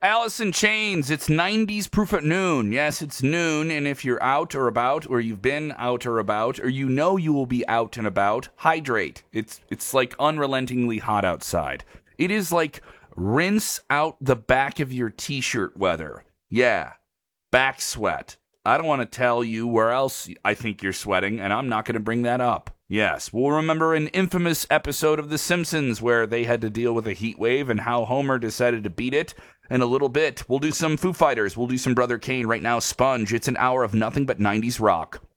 Alice in Chains, it's 90s proof at noon. Yes, it's noon, and if you're out or about, or you've been out or about, or you know you will be out and about, hydrate. It's like unrelentingly hot outside. It is like rinse out the back of your t-shirt weather. Yeah, back sweat. I don't want to tell you where else I think you're sweating, and I'm not going to bring that up. Yes, we'll remember an infamous episode of The Simpsons where they had to deal with a heat wave and how Homer decided to beat it. In a little bit, we'll do some Foo Fighters. We'll do some Brother Kane. Right now, Sponge. It's an hour of nothing but 90s rock.